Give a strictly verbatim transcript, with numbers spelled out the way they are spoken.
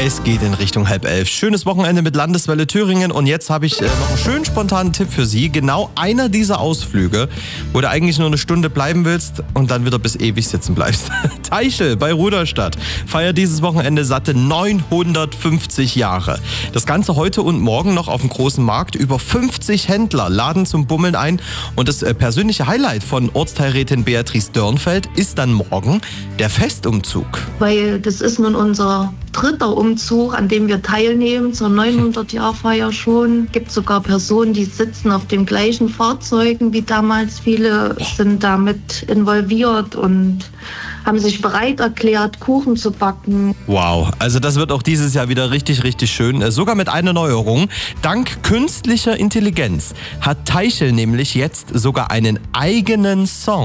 Es geht in Richtung halb elf. Schönes Wochenende mit Landeswelle Thüringen. Und jetzt habe ich äh, noch einen schönen spontanen Tipp für Sie. Genau einer dieser Ausflüge, wo du eigentlich nur eine Stunde bleiben willst und dann wieder bis ewig sitzen bleibst. Teichel bei Ruderstadt feiert dieses Wochenende satte neunhundertfünfzig Jahre. Das Ganze heute und morgen noch auf dem großen Markt. Über fünfzig Händler laden zum Bummeln ein. Und das äh, persönliche Highlight von Ortsteilrätin Beatrice Dörnfeld ist dann morgen der Festumzug. Weil das ist nun unser dritter Umzug, an dem wir teilnehmen, zur neunhundert-Jahr-Feier schon. Es gibt sogar Personen, die sitzen auf den gleichen Fahrzeugen wie damals. Viele sind damit involviert und haben sich bereit erklärt, Kuchen zu backen. Wow, also das wird auch dieses Jahr wieder richtig, richtig schön. Sogar mit einer Neuerung. Dank künstlicher Intelligenz hat Teichel nämlich jetzt sogar einen eigenen Song.